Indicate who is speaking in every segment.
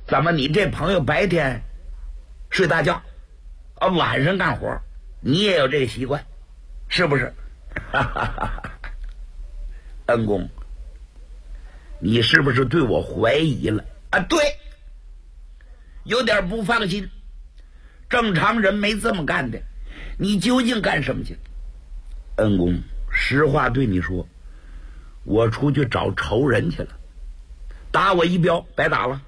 Speaker 1: 怎么你这朋友白天睡大觉啊，晚上干活，你也有这个习惯，是不是？恩公，你是不是对我怀疑了啊？对，有点不放心。正常人没这么干的，你究竟干什么去？恩公，实话对你说，我出去找仇人去了，打我一镖白打了。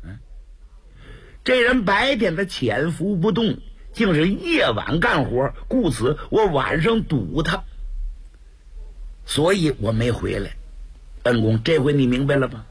Speaker 1: 这人白天他潜伏不动，竟是夜晚干活，故此我晚上堵他，所以我没回来。恩公，这回你明白了吧？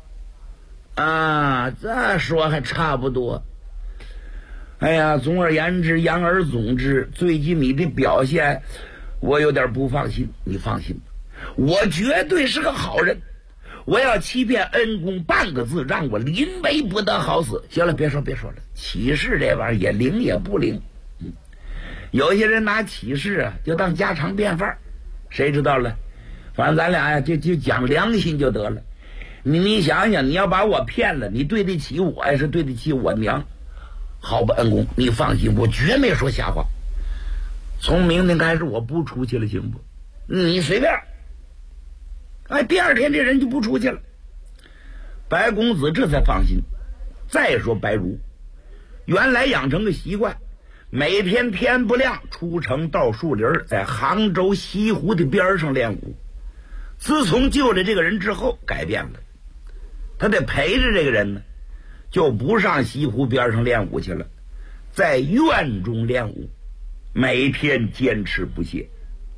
Speaker 1: 啊，这说还差不多。哎呀，总而言之，言而总之，最近你的表现我有点不放心。你放心吧，我绝对是个好人，我要欺骗恩公半个字，让我临危不得好死。行了，别说了，启示这玩意儿也灵也不灵。有些人拿启示啊就当家常便饭，谁知道了？反正咱俩呀就讲良心就得了。你想想，你要把我骗了，你对得起我还是对得起我娘？好吧，恩公，你放心，我绝没说瞎话。从明天开始我不出去了，行不？你随便。哎，第二天这人就不出去了。白公子这才放心。再说白如，原来养成个习惯，每天天不亮出城到树林，在杭州西湖的边上练武。自从救了这个人之后，改变了，他得陪着这个人呢，就不上西湖边上练武去了，在院中练武，每天坚持不懈。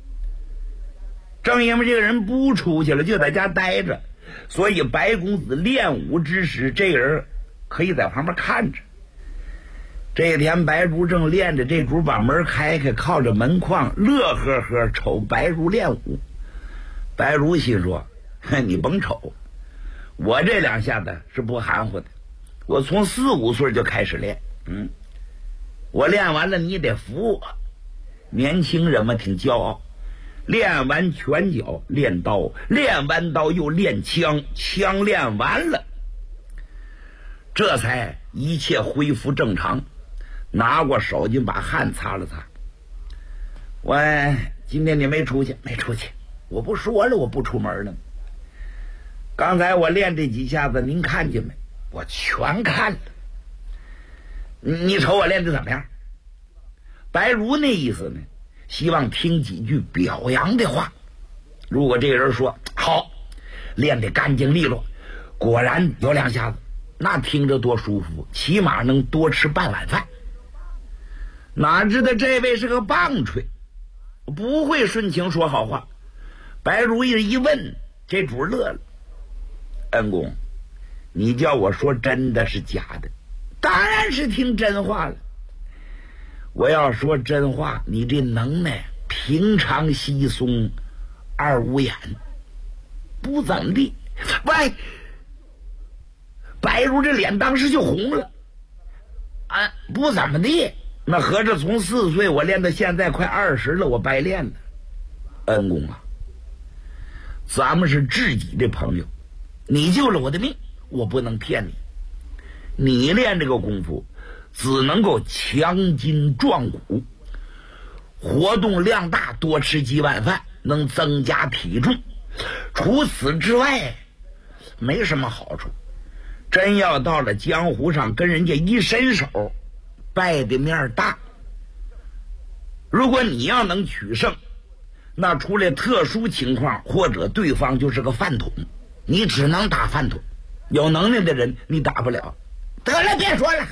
Speaker 1: 正因为这个人不出去了，就在家待着，所以白公子练武之时，这个人可以在旁边看着。这天白如正练着，这主把门开开，靠着门框乐呵呵瞅白如练武。白如心说，你甭瞅，我这两下子是不含糊的，我从4、5岁就开始练，我练完了你得服我。年轻人嘛挺骄傲，练完拳脚练刀，练完刀又练枪，枪练完了，这才一切恢复正常。拿过手巾把汗擦了擦。喂，今天你没出去？没出去，我不说了我不出门了。刚才我练这几下子您看见没？我全看了。你瞅我练的怎么样？白如那意思呢，希望听几句表扬的话。如果这个人说好，练得干净利落，果然有两下子，那听着多舒服，起码能多吃半碗饭。哪知道这位是个棒槌，不会顺情说好话。白如意一问，这主乐了。恩公，你叫我说真的是假的？当然是听真话了。我要说真话，你这能耐平常稀松，二五眼，不怎么地。喂，白如这脸当时就红了。啊，不怎么地？那合着从4岁我练到现在快20了，我白练了。恩公啊，咱们是知己的朋友，你救了我的命，我不能骗你。你练这个功夫只能够强筋壮骨，活动量大，多吃几碗饭，能增加体重，除此之外没什么好处。真要到了江湖上跟人家一伸手，败的面大。如果你要能取胜，那出来特殊情况，或者对方就是个饭桶，你只能打饭桶，有能耐的人你打不了。得了，别说了。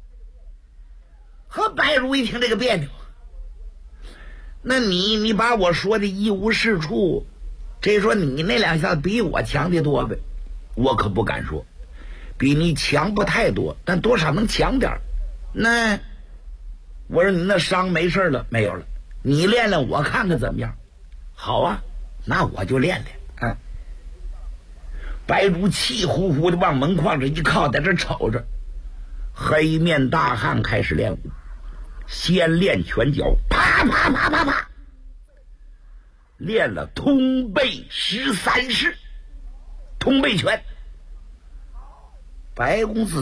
Speaker 1: 和白如一听这个别扭，那你把我说的一无是处，这说你那两下比我强的多呗？我可不敢说，比你强不太多，但多少能强点。那我说你那伤没事了没有了？你练练我看看怎么样？好啊，那我就练练。白如气呼呼的往门框这一靠，在这瞅着，黑面大汉开始练武。先练拳脚，啪啪啪啪啪，练了通背13式，通背拳。白公子